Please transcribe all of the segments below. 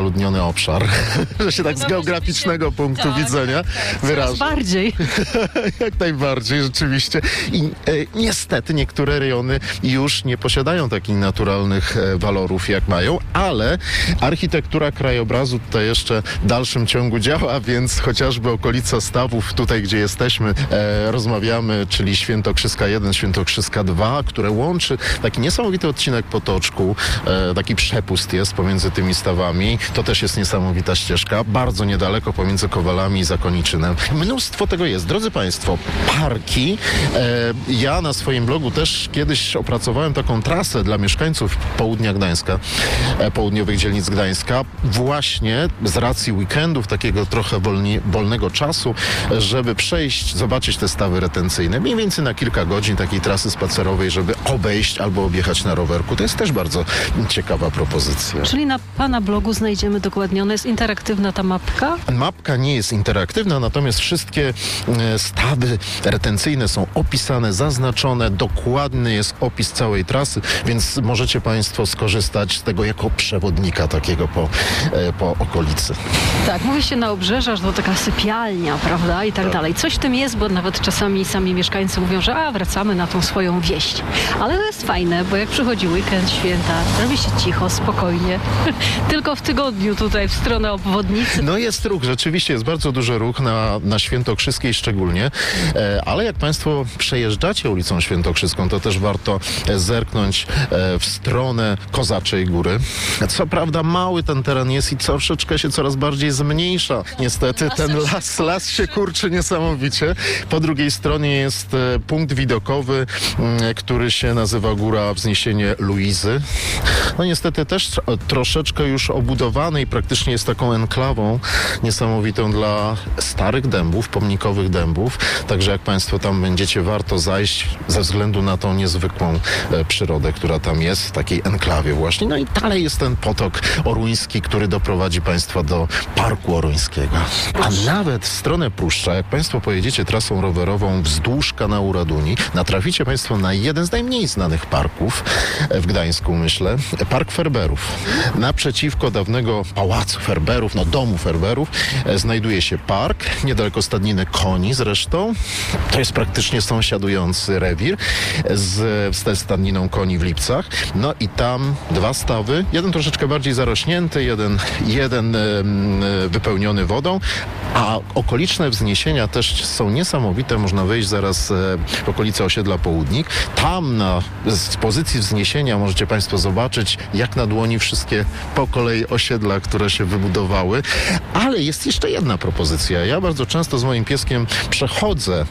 ludniony obszar, że się tak z geograficznego punktu widzenia wyraża. Bardziej. Jak najbardziej, rzeczywiście. I niestety niektóre rejony już nie posiadają takich naturalnych walorów, jak mają, ale architektura krajobrazu tutaj jeszcze w dalszym ciągu działa, więc chociażby okolica Stawów, tutaj gdzie jesteśmy, rozmawiamy, czyli Świętokrzyska 1, Świętokrzyska 2, które łączy taki niesamowity odcinek potoczku, taki przepust jest pomiędzy tymi stawami. To też jest niesamowita ścieżka, bardzo niedaleko pomiędzy Kowalami i Zakoniczynem. Mnóstwo tego jest. Drodzy Państwo, parki. Ja na swoim blogu też kiedyś opracowałem taką trasę dla mieszkańców południa Gdańska, południowych dzielnic Gdańska, właśnie z racji weekendów, takiego trochę wolnego czasu, żeby przejść, zobaczyć te stawy retencyjne. Mniej więcej na kilka godzin takiej trasy spacerowej, żeby obejść albo objechać na rowerku. To jest też bardzo ciekawa propozycja. Czyli na Pana blogu znajdziemy dokładnie, ona jest interaktywna ta mapka? Mapka nie jest interaktywna, natomiast wszystkie stawy retencyjne są opisane, zaznaczone, dokładny jest opis całej trasy, więc możecie Państwo skorzystać z tego jako przewodnika takiego po okolicy. Tak, mówi się na obrzeżach, że to taka sypialnia, prawda, i tak dalej. Coś w tym jest, bo nawet czasami sami mieszkańcy mówią, że wracamy na tą swoją wieś. Ale to jest fajne, bo jak przychodzi weekend, święta, robi się cicho, spokojnie. Tylko w tygodniu tutaj w stronę obwodnicy. No jest ruch, rzeczywiście jest bardzo duży ruch na Świętokrzyskiej szczególnie, ale jak Państwo przejeżdżacie ulicą Świętokrzyską, to też warto zerknąć w stronę Kozaczej Góry. Co prawda mały ten teren jest i troszeczkę się coraz bardziej zmniejsza. Niestety ten las się kurczy niesamowicie. Po drugiej stronie jest punkt widokowy, który się nazywa Góra Wzniesienie Luizy. No niestety też troszeczkę już obudowany i praktycznie jest taką enklawą niesamowitą dla starych dębów, pomnikowych dębów. Także jak Państwo tam będziecie, warto zajść ze względu na tą niezwykłą przyrodę, która tam jest, w takiej enklawie właśnie. No i dalej jest ten potok oruński, który doprowadzi Państwa do Parku Oruńskiego. A nawet w stronę Pruszcza, jak Państwo pojedziecie trasą rowerową wzdłuż kanału Raduni, natraficie Państwo na jeden z najmniej znanych parków w Gdańsku, myślę, Park Ferberów. Naprzeciwko dawnego pałacu Ferberów, domu Ferberów, znajduje się park, niedaleko stadniny koni zresztą. To jest praktycznie sąsiadujący rewir z stadniną koni w Lipcach. No i tam dwa stawy, jeden troszeczkę bardziej zarośnięty, jeden wypełniony wodą, a okoliczne wzniesienia też są niesamowite. Można wyjść zaraz w okolice osiedla Południk. Tam z pozycji wzniesienia możecie Państwo zobaczyć, jak na dłoni wszystkie po kolei osiedla, które się wybudowały. Ale jest jeszcze jedna propozycja. Ja bardzo często z moim pieskiem przechodzę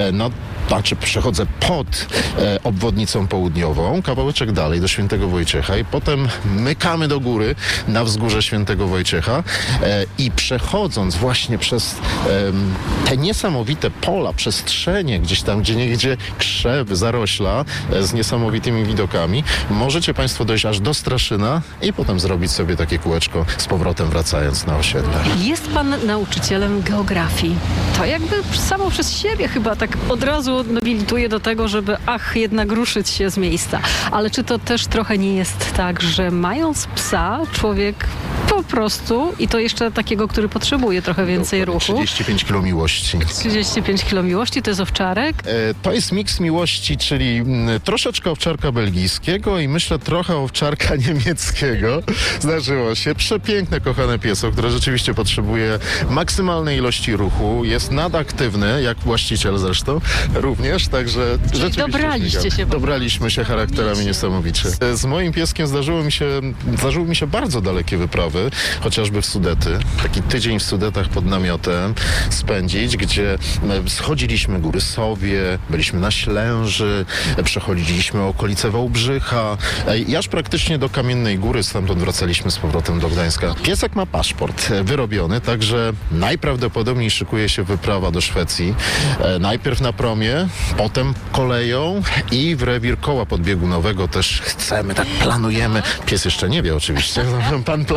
pod obwodnicą południową, kawałeczek dalej do Świętego Wojciecha i potem mykamy do góry na wzgórze Świętego Wojciecha i przechodząc właśnie przez te niesamowite pola, przestrzenie, gdzieś tam, gdzie krzewy, zarośla z niesamowitymi widokami, możecie Państwo dojść aż do Straszyna i potem zrobić sobie takie kółeczko z powrotem wracając na osiedle. Jest Pan nauczycielem geografii. To jakby samo przez siebie chyba tak od razu nobilituje do tego, żeby jednak ruszyć się z miejsca. Ale czy to też trochę nie jest tak, że mając psa, człowiek po prostu, i to jeszcze takiego, który potrzebuje trochę więcej ruchu. 35 kg miłości. 35 kg miłości, to jest owczarek? To jest miks miłości, czyli troszeczkę owczarka belgijskiego i myślę trochę owczarka niemieckiego. Zdarzyło się. Przepiękne, kochane pieso, które rzeczywiście potrzebuje maksymalnej ilości ruchu. Jest nadaktywny, jak właściciel zresztą również, także czyli rzeczywiście dobraliśmy się charakterami niesamowicie. Z moim pieskiem zdarzyły mi się bardzo dalekie wyprawy, chociażby w Sudety. Taki tydzień w Sudetach pod namiotem spędzić, gdzie schodziliśmy góry Sowie, byliśmy na Ślęży, przechodziliśmy okolice Wałbrzycha i aż praktycznie do Kamiennej Góry, stamtąd wracaliśmy z powrotem do Gdańska. Piesek ma paszport wyrobiony, także najprawdopodobniej szykuje się wyprawa do Szwecji. Najpierw na promie, potem koleją i w rewir koła podbiegunowego też chcemy, tak planujemy. Pies jeszcze nie wie oczywiście, pan planuje,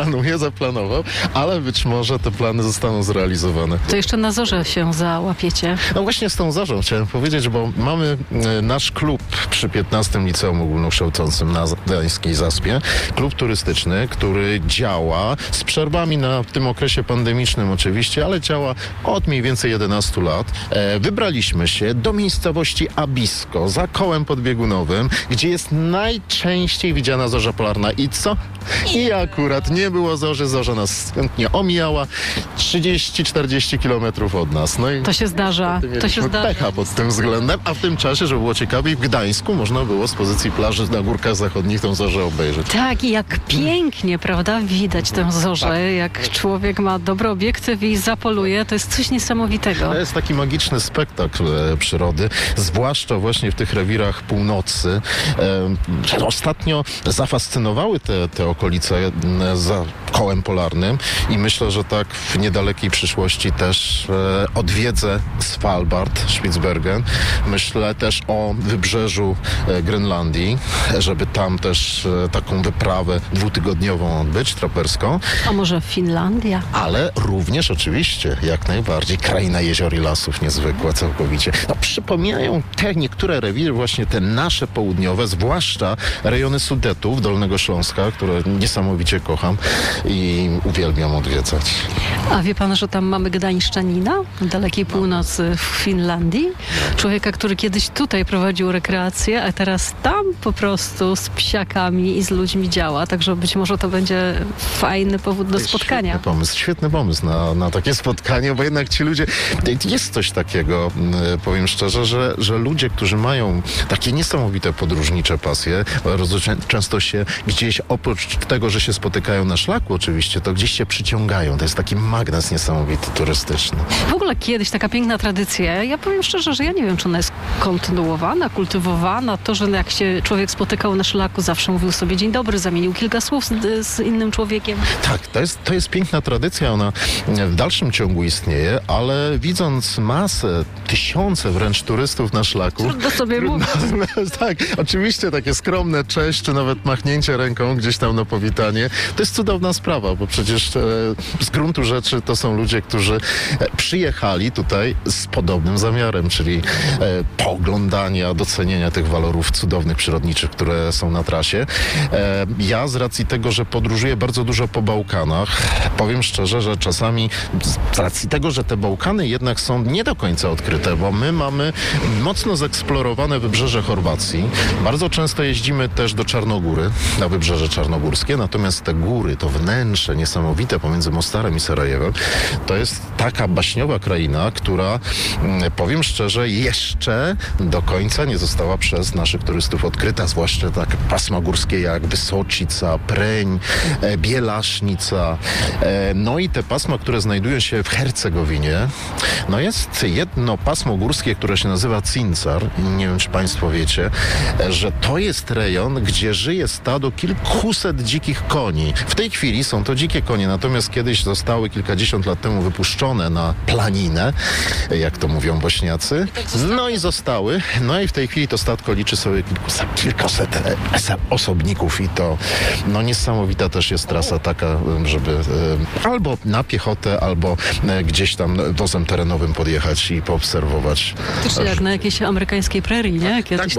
zaplanował, ale być może te plany zostaną zrealizowane. To jeszcze na Zorze się załapiecie. No właśnie z tą Zorzą chciałem powiedzieć, bo mamy nasz klub przy 15. Liceum Ogólnokształcącym na Gdańskiej Zaspie. Klub turystyczny, który działa z przerwami na tym okresie pandemicznym oczywiście, ale działa od mniej więcej 11 lat. Wybraliśmy się do miejscowości Abisko za kołem podbiegunowym, gdzie jest najczęściej widziana zorza polarna. I co? I akurat nie było zorzy, zorza nas chętnie omijała 30-40 kilometrów od nas. No i To się zdarza. To się zdarza. pecha pod tym względem, a w tym czasie, żeby było ciekawiej, w Gdańsku można było z pozycji plaży na Górkach Zachodnich tą zorzę obejrzeć. Tak, i jak pięknie, prawda, widać tę zorzę, jak człowiek ma dobry obiektyw i zapoluje, to jest coś niesamowitego. To jest taki magiczny spektakl przyrody, zwłaszcza właśnie w tych rewirach północy. Ostatnio zafascynowały te okolice za kołem polarnym i myślę, że tak w niedalekiej przyszłości też odwiedzę Svalbard, Spitsbergen. Myślę też o wybrzeżu Grenlandii, żeby tam też taką wyprawę 2-tygodniową odbyć, traperską. A może Finlandia? Ale również oczywiście, jak najbardziej, kraina jezior i lasów niezwykła całkowicie. No, przypominają te niektóre rewiry, właśnie te nasze południowe, zwłaszcza rejony Sudetów, Dolnego Śląska, które niesamowicie kocham i uwielbiam odwiedzać. A wie pan, że tam mamy gdańszczanina w dalekiej północy w Finlandii? Człowieka, który kiedyś tutaj prowadził rekreację, a teraz tam po prostu z psiakami i z ludźmi działa. Także być może to będzie fajny powód do spotkania. Świetny pomysł na takie spotkanie, bo jednak ci ludzie, jest coś takiego, powiem szczerze, że ludzie, którzy mają takie niesamowite podróżnicze pasje, bardzo często się gdzieś, oprócz tego, że się spotykają na szlaku oczywiście, to gdzieś się przyciągają. To jest taki magnes niesamowity turystyczny. W ogóle kiedyś taka piękna tradycja, ja powiem szczerze, że ja nie wiem, czy ona jest kontynuowana, kultywowana, to, że jak się człowiek spotykał na szlaku, zawsze mówił sobie dzień dobry, zamienił kilka słów z innym człowiekiem. Tak, to jest piękna tradycja, ona w dalszym ciągu istnieje, ale widząc masę, tysiące wręcz turystów na szlaku... Trudno sobie mówić. Tak, oczywiście takie skromne cześć, czy nawet machnięcie ręką gdzieś tam na powitanie. To jest cudowna sprawa, bo przecież z gruntu rzeczy to są ludzie, którzy przyjechali tutaj z podobnym zamiarem, czyli pooglądania, docenienia tych walorów cudownych, przyrodniczych, które są na trasie. Ja z racji tego, że podróżuję bardzo dużo po Bałkanach, powiem szczerze, że czasami z racji tego, że te Bałkany jednak są nie do końca odkryte, bo my mamy mocno zeksplorowane wybrzeże Chorwacji. Bardzo często jeździmy też do Czarnogóry, na wybrzeże czarnogórskie, natomiast te góry, to wnętrze niesamowite pomiędzy Mostarem i Sarajewem, to jest taka baśniowa kraina, która, powiem szczerze, jeszcze do końca nie została przez naszych turystów odkryta, zwłaszcza tak pasma górskie jak Wysocica, Preń, Bielasznica, no i te pasma, które znajdują się w Hercegowinie. No jest jedno pasmo górskie, które się nazywa Cincar. Nie wiem, czy państwo wiecie, że to jest rejon, gdzie żyje stado kilkuset dzikich koni. W tej chwili są to dzikie konie, natomiast kiedyś zostały kilkadziesiąt lat temu wypuszczone na planinę, jak to mówią Bośniacy. No i zostały. No i w tej chwili to statko liczy sobie kilkaset osobników i to no niesamowita też jest trasa taka, żeby albo na piechotę, albo gdzieś tam wozem terenowym podjechać i poobserwować. Faktycznie jak na jakiejś amerykańskiej prerii, nie? Kiedyś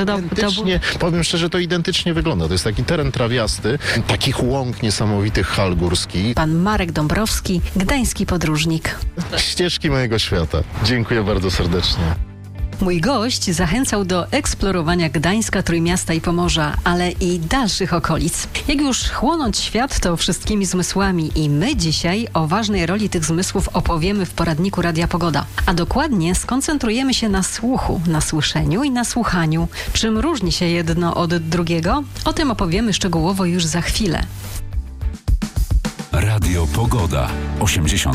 powiem szczerze, to identycznie wygląda. To jest taki teren trawiasty, takich łąk niesamowitych, hal górskich. Pan Marek Dąbrowski, gdański podróżnik. Ścieżki mojego świata. Dziękuję bardzo serdecznie. Mój gość zachęcał do eksplorowania Gdańska, Trójmiasta i Pomorza, ale i dalszych okolic. Jak już chłonąć świat, to wszystkimi zmysłami i my dzisiaj o ważnej roli tych zmysłów opowiemy w poradniku Radia Pogoda. A dokładnie skoncentrujemy się na słuchu, na słyszeniu i na słuchaniu. Czym różni się jedno od drugiego? O tym opowiemy szczegółowo już za chwilę. Radio Pogoda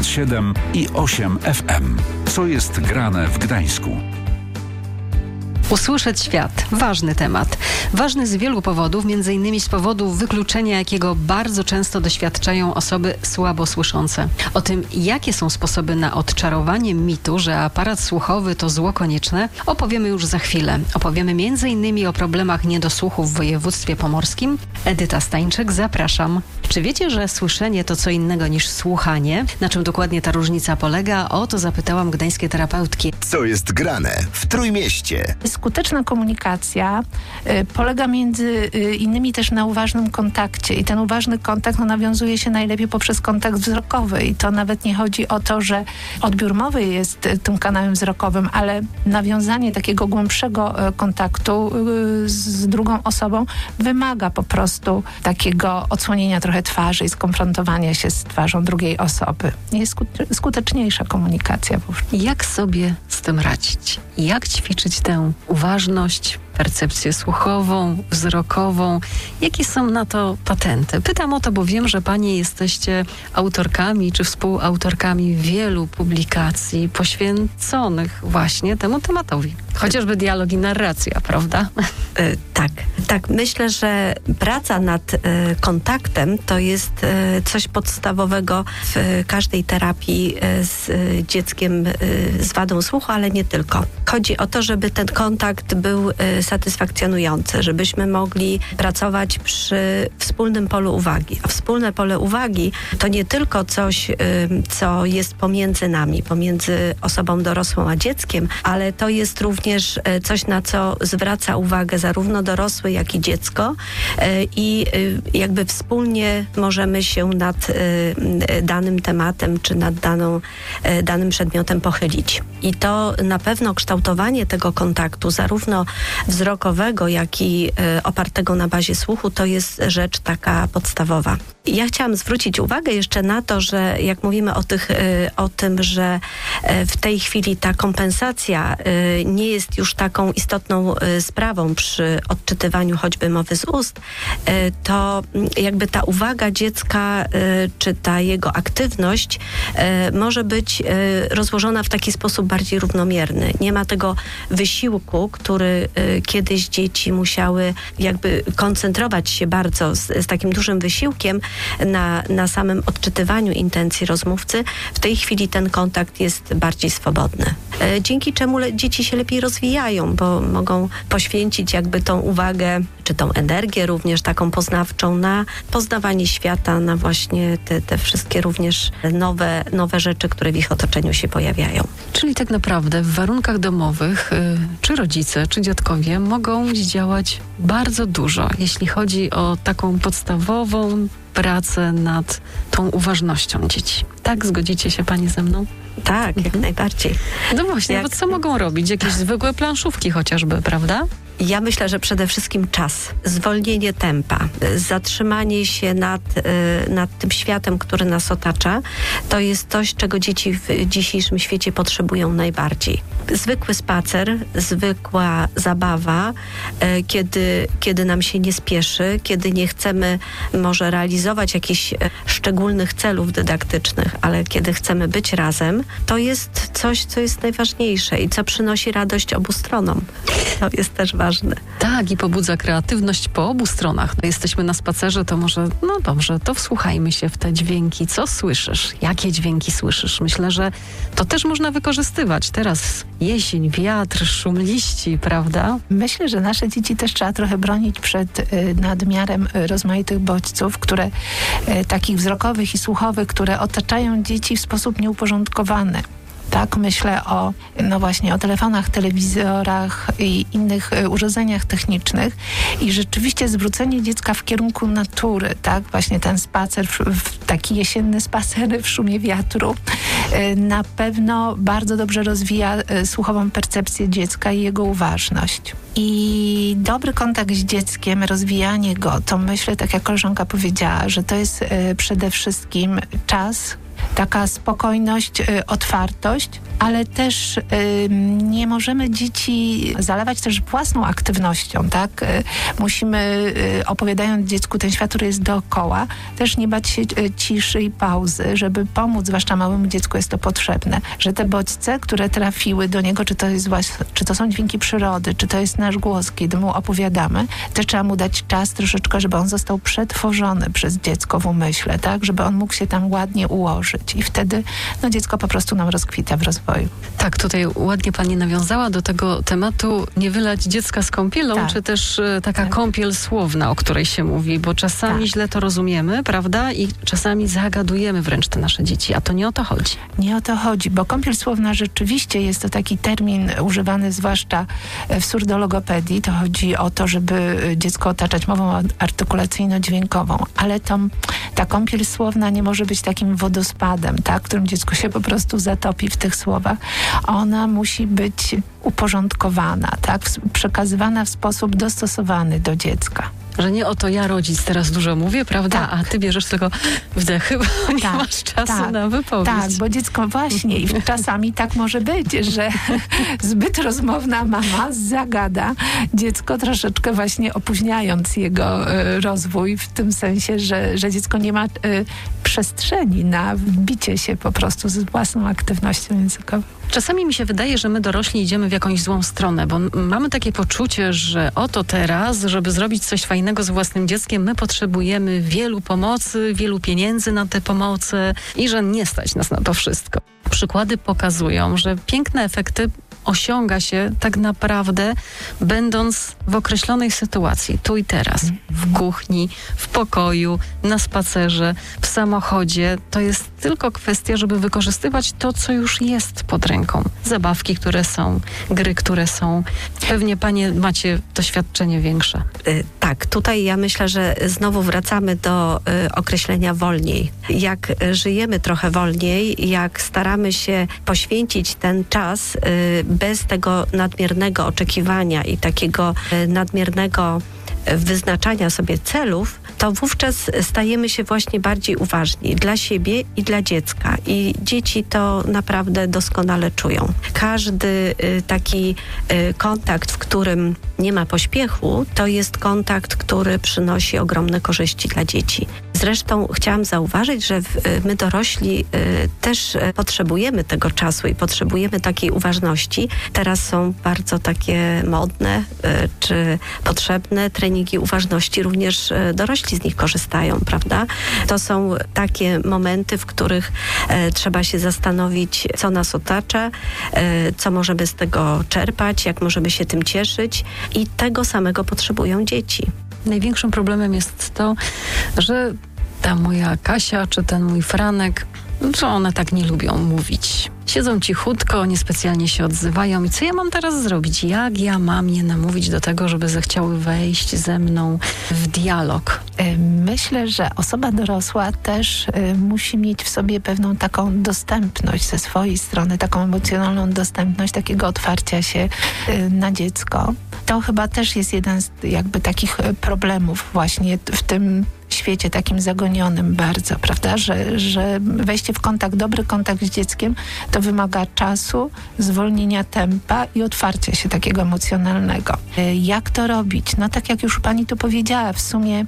87,8 FM. Co jest grane w Gdańsku? Usłyszeć świat. Ważny temat. Ważny z wielu powodów, między innymi z powodu wykluczenia, jakiego bardzo często doświadczają osoby słabo słyszące. O tym, jakie są sposoby na odczarowanie mitu, że aparat słuchowy to zło konieczne, opowiemy już za chwilę. Opowiemy między innymi o problemach niedosłuchu w województwie pomorskim. Edyta Stańczyk, zapraszam. Czy wiecie, że słyszenie to co innego niż słuchanie? Na czym dokładnie ta różnica polega? O to zapytałam gdańskie terapeutki. Co jest grane w Trójmieście? Skuteczna komunikacja polega między innymi też na uważnym kontakcie i ten uważny kontakt nawiązuje się najlepiej poprzez kontakt wzrokowy i to nawet nie chodzi o to, że odbiór mowy jest tym kanałem wzrokowym, ale nawiązanie takiego głębszego kontaktu z drugą osobą wymaga po prostu takiego odsłonienia trochę twarzy i skonfrontowania się z twarzą drugiej osoby. Jest skuteczniejsza komunikacja wówczas. Jak sobie z tym radzić? Jak ćwiczyć tę uważność, percepcję słuchową, wzrokową? Jakie są na to patenty? Pytam o to, bo wiem, że panie jesteście autorkami czy współautorkami wielu publikacji poświęconych właśnie temu tematowi. Chociażby dialog i narracja, prawda? Tak. Myślę, że praca nad kontaktem to jest coś podstawowego w każdej terapii z dzieckiem z wadą słuchu, ale nie tylko. Chodzi o to, żeby ten kontakt był satysfakcjonujący, żebyśmy mogli pracować przy wspólnym polu uwagi. A wspólne pole uwagi to nie tylko coś, co jest pomiędzy nami, pomiędzy osobą dorosłą a dzieckiem, ale to jest również coś, na co zwraca uwagę zarówno dorosły, jak i dziecko i jakby wspólnie możemy się nad danym tematem czy nad danym przedmiotem pochylić. I to na pewno kształtowanie tego kontaktu, zarówno wzrokowego, jak i opartego na bazie słuchu, to jest rzecz taka podstawowa. Ja chciałam zwrócić uwagę jeszcze na to, że jak mówimy o tym, że w tej chwili ta kompensacja nie jest już taką istotną sprawą przy odczytywaniu choćby mowy z ust, to jakby ta uwaga dziecka, czy ta jego aktywność może być rozłożona w taki sposób bardziej równomierny. Nie ma tego wysiłku, który kiedyś dzieci musiały jakby koncentrować się bardzo z takim dużym wysiłkiem na samym odczytywaniu intencji rozmówcy. W tej chwili ten kontakt jest bardziej swobodny. Dzięki czemu dzieci się lepiej rozwijają, bo mogą poświęcić jakby tą uwagę, czy tą energię również taką poznawczą na poznawanie świata, na właśnie te wszystkie również nowe rzeczy, które w ich otoczeniu się pojawiają. Czyli tak naprawdę w warunkach domowych czy rodzice, czy dziadkowie mogą działać bardzo dużo, jeśli chodzi o taką podstawową pracę nad tą uważnością dzieci. Tak? Zgodzicie się panie ze mną? Tak, jak najbardziej. No właśnie, bo co mogą robić? Jakieś zwykłe planszówki chociażby, prawda? Ja myślę, że przede wszystkim czas, zwolnienie tempa, zatrzymanie się nad tym światem, który nas otacza, to jest coś, czego dzieci w dzisiejszym świecie potrzebują najbardziej. Zwykły spacer, zwykła zabawa, kiedy nam się nie spieszy, kiedy nie chcemy może realizować jakichś szczególnych celów dydaktycznych, ale kiedy chcemy być razem, to jest coś, co jest najważniejsze i co przynosi radość obu stronom. To jest też ważne. Tak, i pobudza kreatywność po obu stronach. No, jesteśmy na spacerze, to może, no dobrze, to wsłuchajmy się w te dźwięki. Co słyszysz? Jakie dźwięki słyszysz? Myślę, że to też można wykorzystywać. Teraz jesień, wiatr, szum liści, prawda? Myślę, że nasze dzieci też trzeba trochę bronić przed nadmiarem rozmaitych bodźców, takich wzrokowych i słuchowych, które otaczają dzieci w sposób nieuporządkowany. Tak, myślę o telefonach, telewizorach i innych urządzeniach technicznych i rzeczywiście zwrócenie dziecka w kierunku natury, tak, właśnie ten spacer, taki jesienny spacer w szumie wiatru na pewno bardzo dobrze rozwija słuchową percepcję dziecka i jego uważność. I dobry kontakt z dzieckiem, rozwijanie go, to myślę, tak jak koleżanka powiedziała, że to jest przede wszystkim czas, taka spokojność, otwartość, ale też nie możemy dzieci zalewać też własną aktywnością, tak? Musimy, opowiadając dziecku ten świat, który jest dookoła, też nie bać się ciszy i pauzy, żeby pomóc, zwłaszcza małemu dziecku jest to potrzebne, że te bodźce, które trafiły do niego, czy to są dźwięki przyrody, czy to jest nasz głos, kiedy mu opowiadamy, też trzeba mu dać czas troszeczkę, żeby on został przetworzony przez dziecko w umyśle, tak? Żeby on mógł się tam ładnie ułożyć i wtedy dziecko po prostu nam rozkwita w rozwoju. Tak, tutaj ładnie pani nawiązała do tego tematu nie wylać dziecka z kąpielą, tak. Czy też taka kąpiel słowna, o której się mówi, bo czasami źle to rozumiemy, prawda? I czasami zagadujemy wręcz te nasze dzieci, a to nie o to chodzi. Nie o to chodzi, bo kąpiel słowna rzeczywiście jest to taki termin używany zwłaszcza w surdologopedii. To chodzi o to, żeby dziecko otaczać mową artykulacyjno-dźwiękową, ale ta kąpiel słowna nie może być takim wodospadem, tak, w którym dziecko się po prostu zatopi w tych słowach. Ona musi być uporządkowana, tak, przekazywana w sposób dostosowany do dziecka. Że nie oto ja, rodzic, teraz dużo mówię, prawda? Tak. A ty bierzesz tylko wdechy, bo nie masz czasu na wypowiedź. Tak, bo dziecko właśnie i czasami tak może być, że zbyt rozmowna mama zagada dziecko troszeczkę właśnie opóźniając jego rozwój w tym sensie, że dziecko nie ma przestrzeni na wbicie się po prostu z własną aktywnością językową. Czasami mi się wydaje, że my dorośli idziemy w jakąś złą stronę, bo mamy takie poczucie, że oto teraz, żeby zrobić coś fajnego z własnym dzieckiem, my potrzebujemy wielu pomocy, wielu pieniędzy na te pomocy i że nie stać nas na to wszystko. Przykłady pokazują, że piękne efekty osiąga się tak naprawdę będąc w określonej sytuacji, tu i teraz, w kuchni, w pokoju, na spacerze, w samochodzie. To jest tylko kwestia, żeby wykorzystywać to, co już jest pod ręką. Zabawki, które są, gry, które są. Pewnie panie macie doświadczenie większe. Tak, tutaj ja myślę, że znowu wracamy do określenia wolniej. Jak żyjemy trochę wolniej, jak staramy się poświęcić ten czas bez tego nadmiernego oczekiwania i takiego nadmiernego wyznaczania sobie celów, to wówczas stajemy się właśnie bardziej uważni dla siebie i dla dziecka. I dzieci to naprawdę doskonale czują. Każdy taki kontakt, w którym nie ma pośpiechu, to jest kontakt, który przynosi ogromne korzyści dla dzieci. Zresztą chciałam zauważyć, że my dorośli też potrzebujemy tego czasu i potrzebujemy takiej uważności. Teraz są bardzo takie modne czy potrzebne treningi uważności. Również dorośli z nich korzystają, prawda? To są takie momenty, w których trzeba się zastanowić, co nas otacza, co możemy z tego czerpać, jak możemy się tym cieszyć i tego samego potrzebują dzieci. Największym problemem jest to, że ta moja Kasia czy ten mój Franek, że one tak nie lubią mówić. Siedzą cichutko, niespecjalnie się odzywają. I co ja mam teraz zrobić? Jak ja mam je namówić do tego, żeby zechciały wejść ze mną w dialog? Myślę, że osoba dorosła też musi mieć w sobie pewną taką dostępność ze swojej strony, taką emocjonalną dostępność, takiego otwarcia się na dziecko. To chyba też jest jeden z jakby takich problemów właśnie w tym świecie takim zagonionym bardzo, prawda, że wejście w kontakt, dobry kontakt z dzieckiem to wymaga czasu, zwolnienia tempa i otwarcia się takiego emocjonalnego. Jak to robić? No tak jak już pani tu powiedziała, w sumie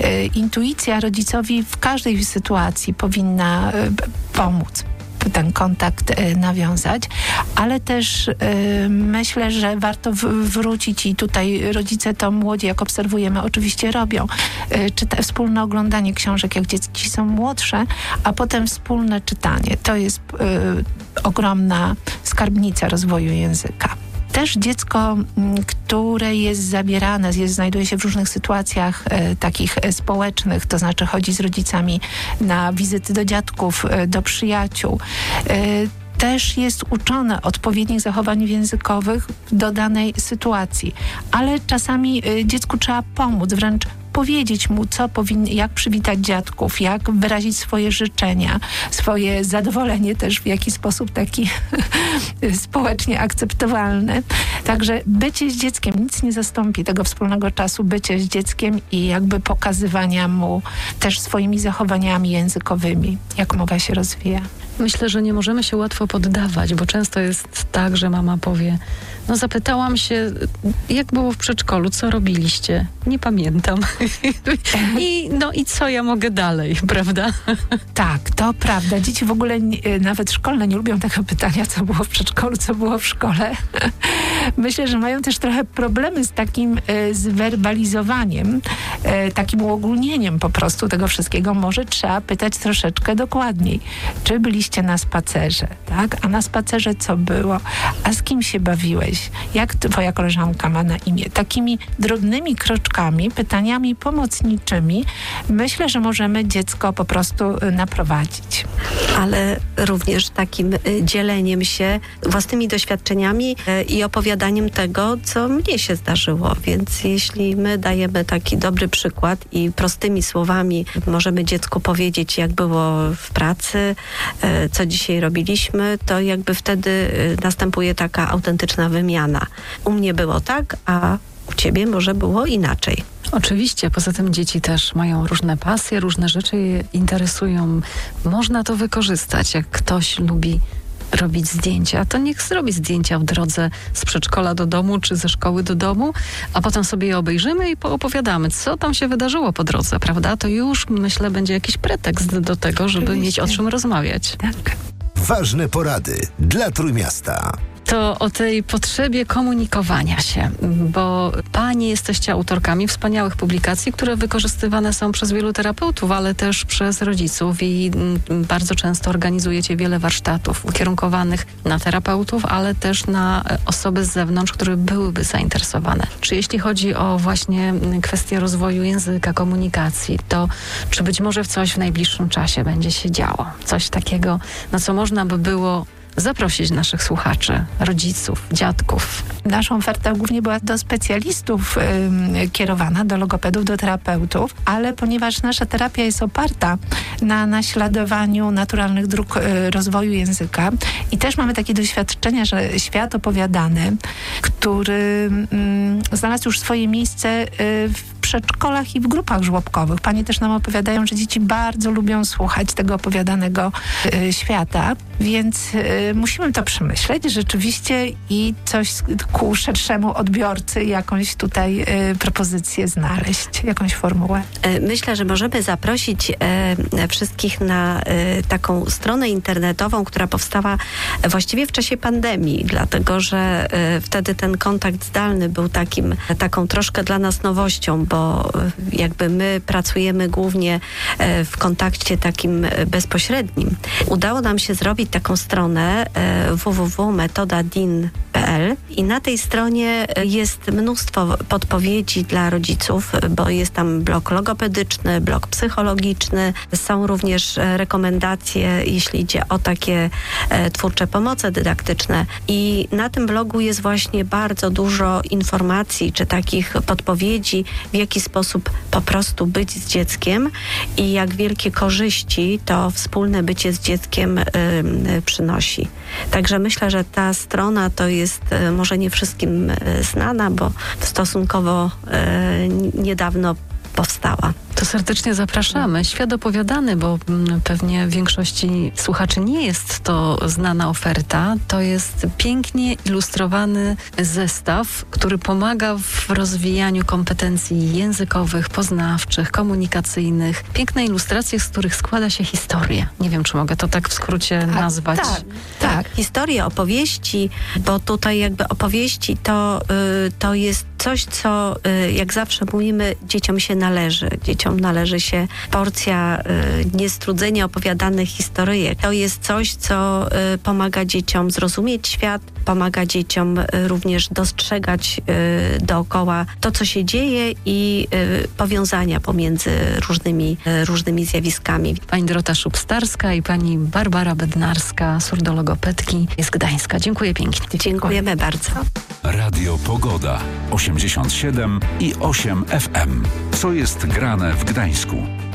intuicja rodzicowi w każdej sytuacji powinna pomóc ten kontakt nawiązać, ale też myślę, że warto wrócić i tutaj rodzice to młodzi, jak obserwujemy, oczywiście robią. Wspólne oglądanie książek, jak dzieci są młodsze, a potem wspólne czytanie. To jest ogromna skarbnica rozwoju języka. Też dziecko, które jest zabierane, znajduje się w różnych sytuacjach takich społecznych, to znaczy chodzi z rodzicami na wizyty do dziadków, do przyjaciół, też jest uczone odpowiednich zachowań językowych do danej sytuacji. Ale czasami dziecku trzeba pomóc, wręcz powiedzieć mu, jak przywitać dziadków, jak wyrazić swoje życzenia, swoje zadowolenie też w jakiś sposób taki społecznie akceptowalny. Także bycie z dzieckiem nic nie zastąpi tego wspólnego czasu, bycie z dzieckiem i jakby pokazywania mu też swoimi zachowaniami językowymi, jak mowa się rozwija. Myślę, że nie możemy się łatwo poddawać, bo często jest tak, że mama powie: no zapytałam się, jak było w przedszkolu, co robiliście? Nie pamiętam. I co ja mogę dalej, prawda? Tak, to prawda. Dzieci w ogóle nawet szkolne nie lubią tego pytania, co było w przedszkolu, co było w szkole. Myślę, że mają też trochę problemy z takim zwerbalizowaniem, takim uogólnieniem po prostu tego wszystkiego. Może trzeba pytać troszeczkę dokładniej. Czy byliście na spacerze, tak? A na spacerze co było? A z kim się bawiłeś? Jak twoja koleżanka ma na imię? Takimi drobnymi kroczkami, pytaniami pomocniczymi myślę, że możemy dziecko po prostu naprowadzić. Ale również takim dzieleniem się własnymi doświadczeniami i opowiadaniem tego, co mnie się zdarzyło. Więc jeśli my dajemy taki dobry przykład i prostymi słowami możemy dziecku powiedzieć, jak było w pracy, co dzisiaj robiliśmy, to jakby wtedy następuje taka autentyczna wymiana. U mnie było tak, a u ciebie może było inaczej. Oczywiście, poza tym dzieci też mają różne pasje, różne rzeczy je interesują. Można to wykorzystać. Jak ktoś lubi robić zdjęcia, to niech zrobi zdjęcia w drodze z przedszkola do domu, czy ze szkoły do domu, a potem sobie je obejrzymy i poopowiadamy, co tam się wydarzyło po drodze, prawda? To już, myślę, będzie jakiś pretekst do tego, żeby mieć o czym rozmawiać. Tak. Ważne porady dla Trójmiasta. To o tej potrzebie komunikowania się, bo panie jesteście autorkami wspaniałych publikacji, które wykorzystywane są przez wielu terapeutów, ale też przez rodziców i bardzo często organizujecie wiele warsztatów ukierunkowanych na terapeutów, ale też na osoby z zewnątrz, które byłyby zainteresowane. Czy jeśli chodzi o właśnie kwestię rozwoju języka, komunikacji, to czy być może coś w najbliższym czasie będzie się działo? Coś takiego, na co można by było zaprosić naszych słuchaczy, rodziców, dziadków. Nasza oferta głównie była do specjalistów kierowana, do logopedów, do terapeutów, ale ponieważ nasza terapia jest oparta na naśladowaniu naturalnych dróg rozwoju języka i też mamy takie doświadczenia, że świat opowiadany, który znalazł już swoje miejsce w przedszkolach i w grupach żłobkowych. Panie też nam opowiadają, że dzieci bardzo lubią słuchać tego opowiadanego świata, więc musimy to przemyśleć rzeczywiście i coś ku szerszemu odbiorcy, jakąś tutaj propozycję znaleźć, jakąś formułę. Myślę, że możemy zaprosić wszystkich na taką stronę internetową, która powstała właściwie w czasie pandemii, dlatego że wtedy ten kontakt zdalny był taką troszkę dla nas nowością, bo jakby my pracujemy głównie w kontakcie takim bezpośrednim. Udało nam się zrobić taką stronę www.metodadin.pl i na tej stronie jest mnóstwo podpowiedzi dla rodziców, bo jest tam blok logopedyczny, blok psychologiczny. Są również rekomendacje, jeśli idzie o takie twórcze pomoce dydaktyczne. I na tym blogu jest właśnie bardzo dużo informacji, czy takich podpowiedzi, w jaki sposób po prostu być z dzieckiem i jak wielkie korzyści to wspólne bycie z dzieckiem przynosi. Także myślę, że ta strona to jest może nie wszystkim znana, bo stosunkowo niedawno powstała. To serdecznie zapraszamy. Świat opowiadany, bo pewnie większości słuchaczy nie jest to znana oferta. To jest pięknie ilustrowany zestaw, który pomaga w rozwijaniu kompetencji językowych, poznawczych, komunikacyjnych. Piękne ilustracje, z których składa się historia. Nie wiem, czy mogę to tak w skrócie nazwać. Tak. Historie, opowieści, bo tutaj jakby opowieści to jest coś, co jak zawsze mówimy, dzieciom się należy. Dzieciom należy się porcja niestrudzenia opowiadanych historyjek. To jest coś, co pomaga dzieciom zrozumieć świat, pomaga dzieciom również dostrzegać dookoła to, co się dzieje i powiązania pomiędzy różnymi zjawiskami. Pani Dorota Szubstarska i pani Barbara Bednarska, surdologopedki z Gdańska. Dziękuję pięknie. Dziękujemy bardzo. Radio Pogoda. 87 i 8 FM. Co jest grane w Gdańsku?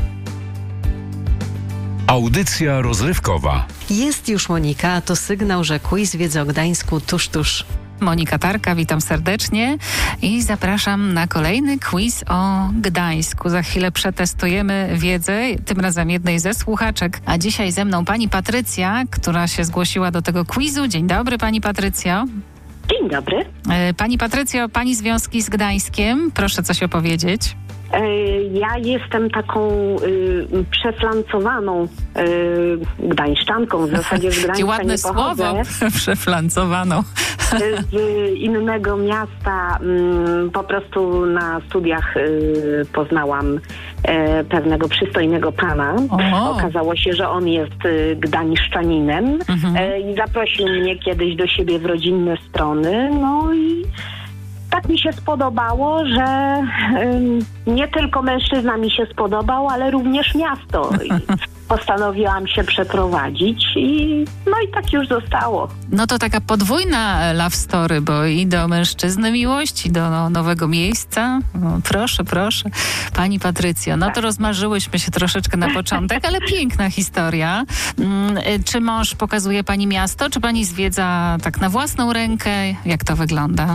Audycja rozrywkowa. Jest już Monika, to sygnał, że quiz wiedzy o Gdańsku tuż. Monika Tarka, witam serdecznie i zapraszam na kolejny quiz o Gdańsku. Za chwilę przetestujemy wiedzę, tym razem jednej ze słuchaczek, a dzisiaj ze mną pani Patrycja, która się zgłosiła do tego quizu. Dzień dobry, pani Patrycjo. Dzień dobry. Pani Patrycjo, pani związki z Gdańskiem, proszę coś opowiedzieć. Ja jestem taką przeflancowaną gdańszczanką, w zasadzie z Gdańska ładne nie pochodzę. słowo, przeflancowaną. Z innego miasta, po prostu na studiach poznałam pewnego przystojnego pana. Okazało się, że on jest gdańszczaninem i zaprosił mnie kiedyś do siebie w rodzinne strony, no i tak mi się spodobało, że nie tylko mężczyzna mi się spodobał, ale również miasto. I postanowiłam się przeprowadzić i tak już zostało. No to taka podwójna love story, bo i do mężczyzny miłość, i do nowego miejsca. No, proszę. Pani Patrycjo, no to rozmarzyłyśmy się troszeczkę na początek, ale piękna historia. Czy mąż pokazuje pani miasto, czy pani zwiedza tak na własną rękę? Jak to wygląda?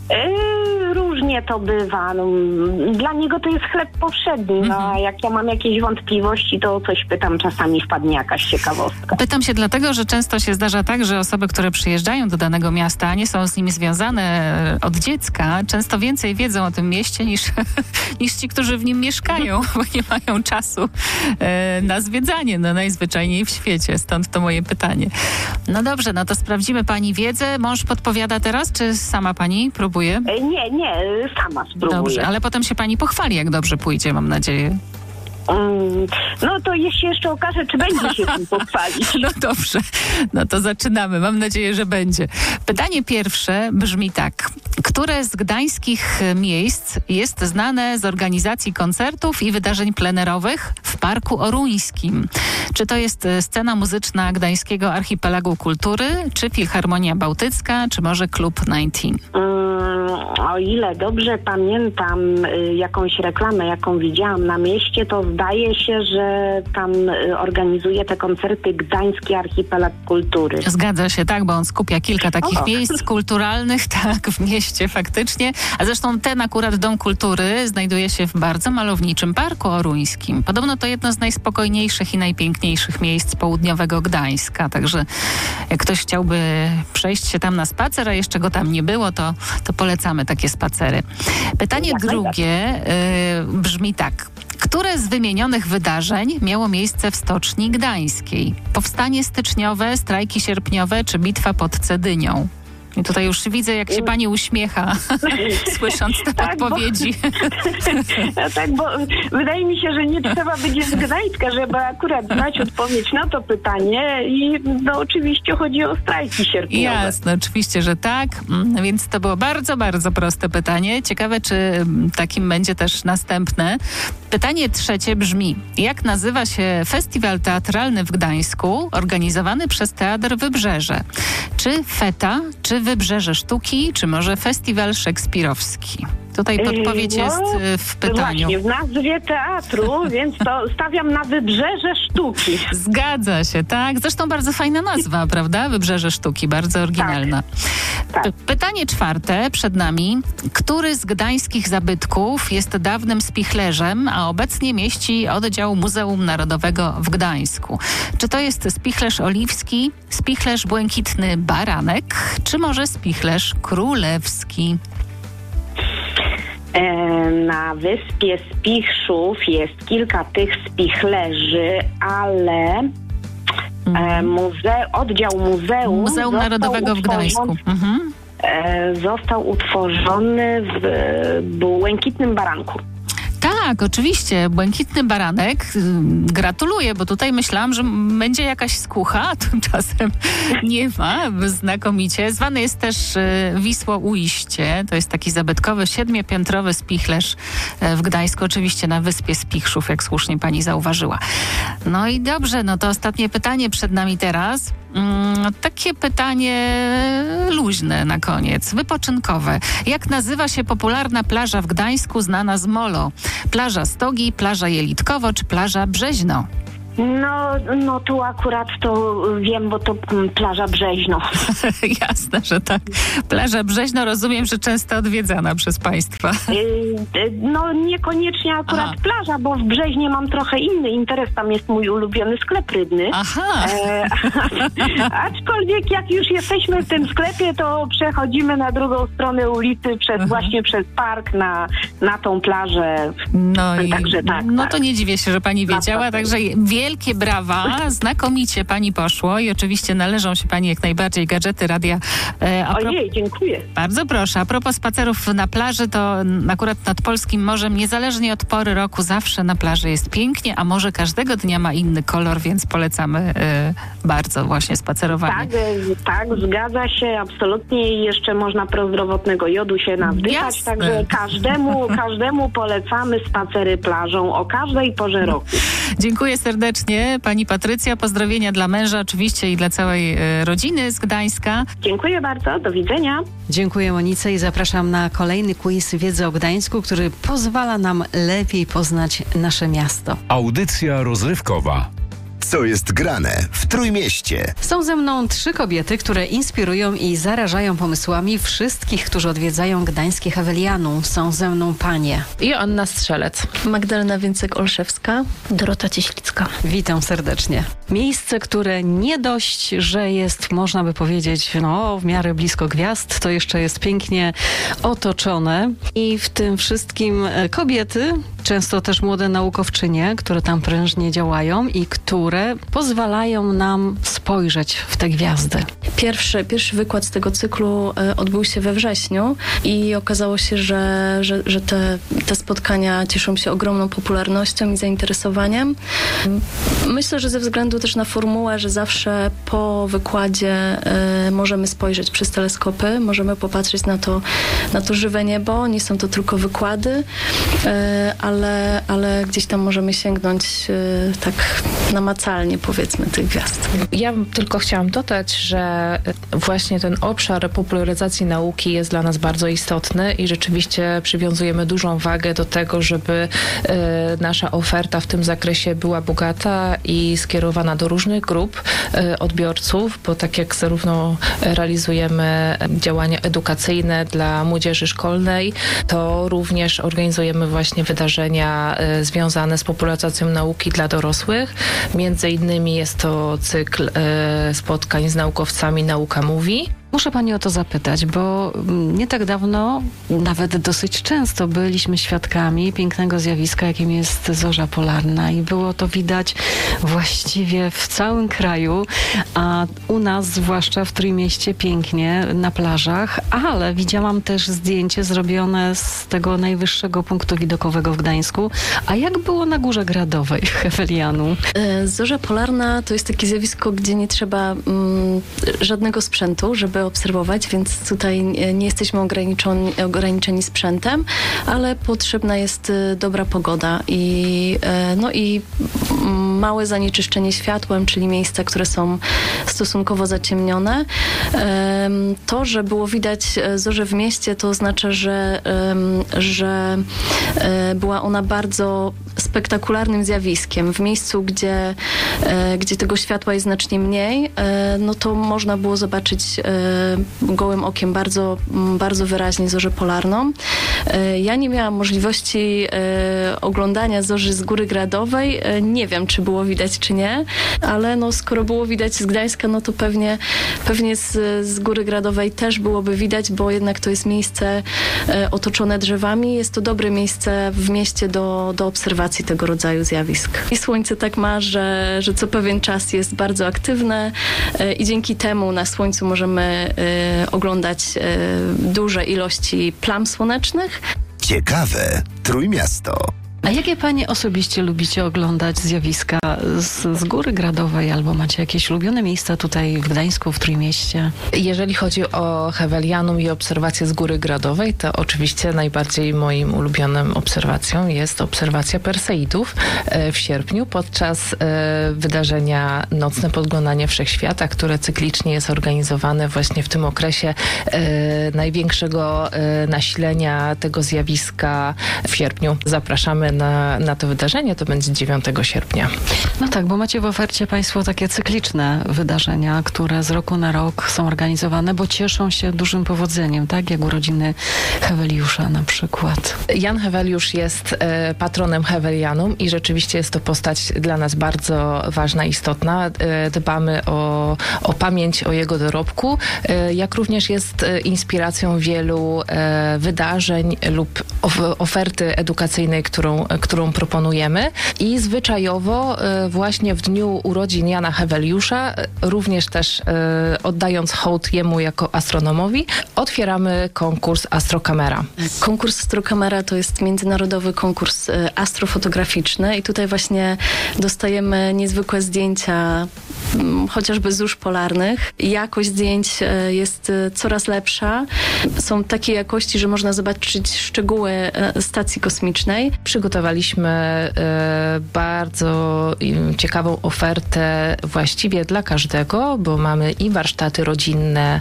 Różnie to bywa. No, dla niego to jest chleb powszedni. No, a jak ja mam jakieś wątpliwości, to coś pytam, czasami wpadnie jakaś ciekawostka. Pytam się dlatego, że często się zdarza tak, że osoby, które przyjeżdżają do danego miasta, nie są z nim związane od dziecka, często więcej wiedzą o tym mieście niż ci, którzy w nim mieszkają, bo nie mają czasu na zwiedzanie, no najzwyczajniej w świecie. Stąd to moje pytanie. No dobrze, no to sprawdzimy pani wiedzę. Mąż podpowiada teraz, czy sama pani próbuje? Nie, sama spróbuję. Dobrze, ale potem się pani pochwali, jak dobrze pójdzie, mam nadzieję. No to się jeszcze okaże, czy będzie się tym pochwalić. No dobrze, no to zaczynamy. Mam nadzieję, że będzie. Pytanie pierwsze brzmi tak. Które z gdańskich miejsc jest znane z organizacji koncertów i wydarzeń plenerowych w Parku Oruńskim? Czy to jest scena muzyczna Gdańskiego Archipelagu Kultury, czy Filharmonia Bałtycka, czy może Klub 19? O ile dobrze pamiętam jakąś reklamę, jaką widziałam na mieście, to zdaje się, że tam organizuje te koncerty Gdański Archipelag Kultury. Zgadza się, tak, bo on skupia kilka takich miejsc kulturalnych, tak, w mieście faktycznie. A zresztą ten akurat Dom Kultury znajduje się w bardzo malowniczym Parku Oruńskim. Podobno to jedno z najspokojniejszych i najpiękniejszych miejsc południowego Gdańska. Także jak ktoś chciałby przejść się tam na spacer, a jeszcze go tam nie było, to polecamy takie spacery. Pytanie drugie brzmi tak. Które z wymienionych wydarzeń miało miejsce w Stoczni Gdańskiej? Powstanie styczniowe, strajki sierpniowe czy bitwa pod Cedynią? I tutaj już widzę, jak się pani uśmiecha, słysząc te podpowiedzi. Tak, bo wydaje mi się, że nie trzeba być z Gdańska, żeby akurat znać odpowiedź na to pytanie i oczywiście chodzi o strajki sierpniowe. Jasne, oczywiście, że tak. Więc to było bardzo, bardzo proste pytanie. Ciekawe, czy takim będzie też następne. Pytanie trzecie brzmi. Jak nazywa się festiwal teatralny w Gdańsku organizowany przez Teatr Wybrzeże? Czy Feta, czy Wybrzeże Sztuki, czy może Festiwal Szekspirowski? Tutaj podpowiedź jest w pytaniu. Właśnie, w nazwie teatru, więc to stawiam na Wybrzeże Sztuki. Zgadza się, tak. Zresztą bardzo fajna nazwa, prawda? Wybrzeże Sztuki, bardzo oryginalna. Tak. Pytanie czwarte przed nami. Który z gdańskich zabytków jest dawnym spichlerzem, a obecnie mieści oddział Muzeum Narodowego w Gdańsku? Czy to jest spichlerz oliwski, spichlerz błękitny Baranek, czy może spichlerz królewski? Na wyspie Spichrzów jest kilka tych spichlerzy, ale oddział Muzeum Narodowego w Gdańsku. Został utworzony w Błękitnym Baranku. Tak, oczywiście. Błękitny Baranek. Gratuluję, bo tutaj myślałam, że będzie jakaś skucha, a tymczasem nie ma. Znakomicie. Zwany jest też Wisło-Ujście. To jest taki zabytkowy, 7-piętrowy spichlerz w Gdańsku. Oczywiście na wyspie Spichrzów, jak słusznie pani zauważyła. No i dobrze, no to ostatnie pytanie przed nami teraz. Takie pytanie luźne na koniec, wypoczynkowe. Jak nazywa się popularna plaża w Gdańsku znana z molo? Plaża Stogi, plaża Jelitkowo czy plaża Brzeźno? No tu akurat to wiem, bo to plaża Brzeźno. Jasne, że tak. Plaża Brzeźno, rozumiem, że często odwiedzana przez państwa. No niekoniecznie akurat plaża, bo w Brzeźnie mam trochę inny interes. Tam jest mój ulubiony sklep rybny. Aha. Aczkolwiek jak już jesteśmy w tym sklepie, to przechodzimy na drugą stronę ulicy właśnie przez park na tą plażę. Także tak. No to nie dziwię się, że pani wiedziała, także wielkie brawa, znakomicie pani poszło i oczywiście należą się pani jak najbardziej gadżety radia. Ojej, dziękuję. Bardzo proszę. A propos spacerów na plaży, to akurat nad polskim morzem, niezależnie od pory roku, zawsze na plaży jest pięknie, a morze każdego dnia ma inny kolor, więc polecamy bardzo właśnie spacerowanie. Tak, zgadza się, absolutnie i jeszcze można prozdrowotnego jodu się nawdychać, także każdemu polecamy spacery plażą o każdej porze roku. Dziękuję serdecznie. Pani Patrycja, pozdrowienia dla męża oczywiście i dla całej rodziny z Gdańska. Dziękuję bardzo, do widzenia. Dziękuję Monice i zapraszam na kolejny quiz Wiedzy o Gdańsku, który pozwala nam lepiej poznać nasze miasto. Audycja rozrywkowa. Co jest grane w Trójmieście? Są ze mną 3 kobiety, które inspirują i zarażają pomysłami wszystkich, którzy odwiedzają gdańskie Hewelianum. Są ze mną panie. Joanna Strzelec. Magdalena Więcek-Olszewska. Dorota Cieślicka. Witam serdecznie. Miejsce, które nie dość, że jest, można by powiedzieć, w miarę blisko gwiazd, to jeszcze jest pięknie otoczone i w tym wszystkim kobiety, często też młode naukowczynie, które tam prężnie działają i które pozwalają nam spojrzeć w te gwiazdy. Pierwszy wykład z tego cyklu odbył się we wrześniu i okazało się, że te spotkania cieszą się ogromną popularnością i zainteresowaniem. Myślę, że ze względu też na formułę, że zawsze po wykładzie możemy spojrzeć przez teleskopy, możemy popatrzeć na to żywe niebo. Nie są to tylko wykłady, ale gdzieś tam możemy sięgnąć tak namacalnie, powiedzmy, tych gwiazd. Ja tylko chciałam dodać, że właśnie ten obszar popularyzacji nauki jest dla nas bardzo istotny i rzeczywiście przywiązujemy dużą wagę do tego, żeby nasza oferta w tym zakresie była bogata i skierowana do różnych grup odbiorców, bo tak jak zarówno realizujemy działania edukacyjne dla młodzieży szkolnej, to również organizujemy właśnie wydarzenia związane z popularyzacją nauki dla dorosłych. Między innymi jest to cykl spotkań z naukowcami Nauka Mówi. Muszę pani o to zapytać, bo nie tak dawno, nawet dosyć często byliśmy świadkami pięknego zjawiska, jakim jest zorza polarna i było to widać właściwie w całym kraju, a u nas, zwłaszcza w Trójmieście, pięknie na plażach, ale widziałam też zdjęcie zrobione z tego najwyższego punktu widokowego w Gdańsku. A jak było na Górze Gradowej w Hewelianum? Zorza polarna to jest takie zjawisko, gdzie nie trzeba żadnego sprzętu, żeby obserwować, więc tutaj nie jesteśmy ograniczeni sprzętem, ale potrzebna jest dobra pogoda i małe zanieczyszczenie światłem, czyli miejsca, które są stosunkowo zaciemnione. To, że było widać zorzę w mieście, to oznacza, że była ona bardzo spektakularnym zjawiskiem. W miejscu, gdzie tego światła jest znacznie mniej, no to można było zobaczyć gołym okiem bardzo, bardzo wyraźnie zorzę polarną. Ja nie miałam możliwości oglądania zorzy z Góry Gradowej. Nie wiem, czy było widać, czy nie, ale skoro było widać z Gdańska, no to pewnie z Góry Gradowej też byłoby widać, bo jednak to jest miejsce otoczone drzewami. Jest to dobre miejsce w mieście do obserwacji tego rodzaju zjawisk. I słońce tak ma, że co pewien czas jest bardzo aktywne i dzięki temu na słońcu możemy oglądać duże ilości plam słonecznych. Ciekawe Trójmiasto. A jakie panie osobiście lubicie oglądać zjawiska z Góry Gradowej, albo macie jakieś ulubione miejsca tutaj w Gdańsku, w Trójmieście? Jeżeli chodzi o Hewelianum i obserwację z Góry Gradowej, to oczywiście najbardziej moim ulubionym obserwacją jest obserwacja Perseidów w sierpniu podczas wydarzenia Nocne Podglądanie Wszechświata, które cyklicznie jest organizowane właśnie w tym okresie największego nasilenia tego zjawiska w sierpniu. Zapraszamy na to wydarzenie, to będzie 9 sierpnia. No tak, bo macie w ofercie państwo takie cykliczne wydarzenia, które z roku na rok są organizowane, bo cieszą się dużym powodzeniem, tak? Jak urodziny Heweliusza na przykład. Jan Heweliusz jest patronem Hewelianum i rzeczywiście jest to postać dla nas bardzo ważna, istotna. Dbamy o pamięć o jego dorobku, jak również jest inspiracją wielu wydarzeń lub oferty edukacyjnej, którą proponujemy. I zwyczajowo właśnie w dniu urodzin Jana Heweliusza, również też oddając hołd jemu jako astronomowi, otwieramy konkurs Astrokamera. Konkurs Astrokamera to jest międzynarodowy konkurs astrofotograficzny i tutaj właśnie dostajemy niezwykłe zdjęcia, chociażby zórz polarnych. Jakość zdjęć jest coraz lepsza. Są takie jakości, że można zobaczyć szczegóły stacji kosmicznej. Przygotowaliśmy bardzo ciekawą ofertę właściwie dla każdego, bo mamy i warsztaty rodzinne,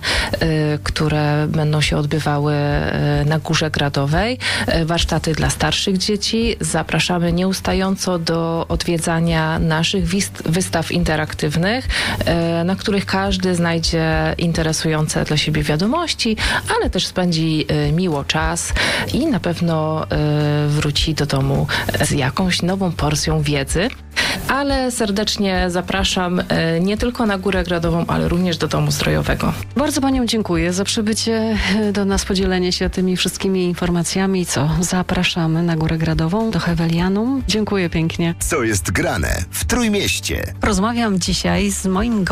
które będą się odbywały na Górze Gradowej, warsztaty dla starszych dzieci. Zapraszamy nieustająco do odwiedzania naszych wystaw interaktywnych, na których każdy znajdzie interesujące dla siebie wiadomości, ale też spędzi miło czas i na pewno wróci do domu z jakąś nową porcją wiedzy. Ale serdecznie zapraszam nie tylko na Górę Gradową, ale również do Domu Zdrojowego. Bardzo paniom dziękuję za przybycie do nas, podzielenie się tymi wszystkimi informacjami. Zapraszamy na Górę Gradową, do Hewelianum. Dziękuję pięknie. Co jest grane w Trójmieście? Rozmawiam dzisiaj z moim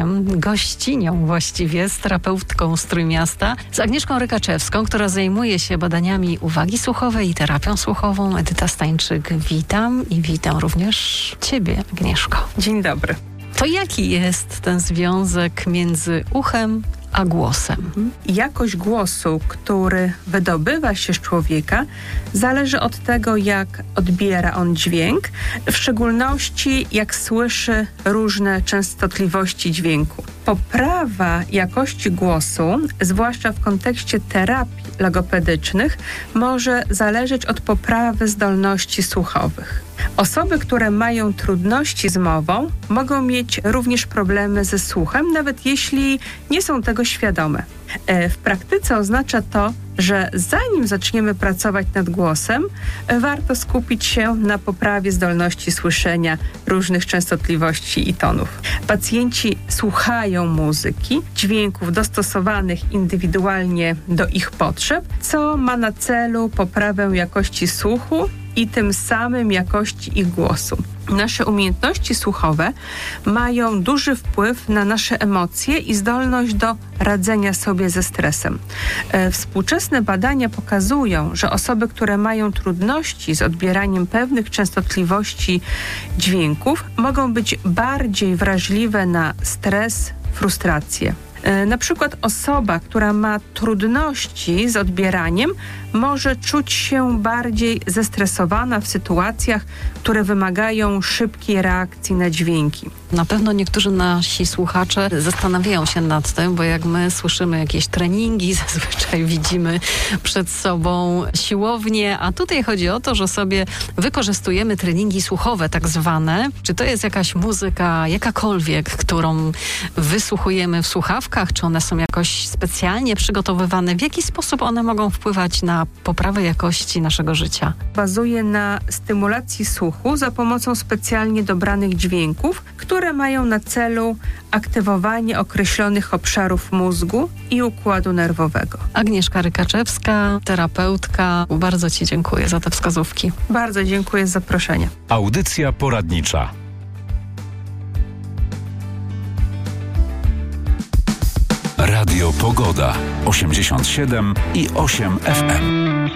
gościnią właściwie, z terapeutką z Trójmiasta, z Agnieszką Rykaczewską, która zajmuje się badaniami uwagi słuchowej i terapią słuchową. Edyta Stańczyk, witam i witam również ciebie, Agnieszko. Dzień dobry. To jaki jest ten związek między uchem a głosem? Jakość głosu, który wydobywa się z człowieka, zależy od tego, jak odbiera on dźwięk, w szczególności jak słyszy różne częstotliwości dźwięku. Poprawa jakości głosu, zwłaszcza w kontekście terapii logopedycznych, może zależeć od poprawy zdolności słuchowych. Osoby, które mają trudności z mową, mogą mieć również problemy ze słuchem, nawet jeśli nie są tego świadome. W praktyce oznacza to, że zanim zaczniemy pracować nad głosem, warto skupić się na poprawie zdolności słyszenia różnych częstotliwości i tonów. Pacjenci słuchają muzyki, dźwięków dostosowanych indywidualnie do ich potrzeb, co ma na celu poprawę jakości słuchu i tym samym jakości ich głosu. Nasze umiejętności słuchowe mają duży wpływ na nasze emocje i zdolność do radzenia sobie ze stresem. Współczesne badania pokazują, że osoby, które mają trudności z odbieraniem pewnych częstotliwości dźwięków, mogą być bardziej wrażliwe na stres, frustrację. Na przykład osoba, która ma trudności z odbieraniem, może czuć się bardziej zestresowana w sytuacjach, które wymagają szybkiej reakcji na dźwięki. Na pewno niektórzy nasi słuchacze zastanawiają się nad tym, bo jak my słyszymy jakieś treningi, zazwyczaj widzimy przed sobą siłownię, a tutaj chodzi o to, że sobie wykorzystujemy treningi słuchowe tak zwane. Czy to jest jakaś muzyka, jakakolwiek, którą wysłuchujemy w słuchawkach, czy one są jakoś specjalnie przygotowywane? W jaki sposób one mogą wpływać na poprawę jakości naszego życia? Bazuje na stymulacji słuchu za pomocą specjalnie dobranych dźwięków, które mają na celu aktywowanie określonych obszarów mózgu i układu nerwowego. Agnieszka Rykaczewska, terapeutka. Bardzo ci dziękuję za te wskazówki. Bardzo dziękuję za zaproszenie. Audycja poradnicza. Radio Pogoda 87,8 FM.